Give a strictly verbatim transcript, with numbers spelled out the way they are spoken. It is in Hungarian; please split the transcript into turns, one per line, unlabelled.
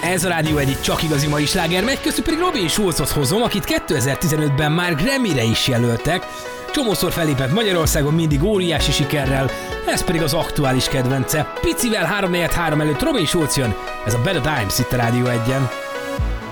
Ez a Rádió egy csak igazi mai sláger, megy köztük pedig Robin Schulzot hozom, akit kétezer-tizenötben már Grammy-re is jelöltek. Csomószor fellépett Magyarországon, mindig óriási sikerrel, ez pedig az aktuális kedvence. Picivel három negyven három előtt Robin Schulz jön, ez a Better Times itt a Rádió egyen.